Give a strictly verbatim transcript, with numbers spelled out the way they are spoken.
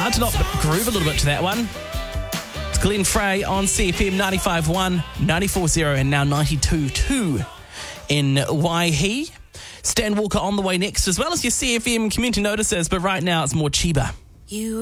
Hard to not groove a little bit to that one. It's Glenn Frey on C F M ninety-five point one, ninety-four point zero and now ninety-two point two in Waihi. Stan Walker on the way next, as well as your C F M community notices, but right now it's more Chiba. You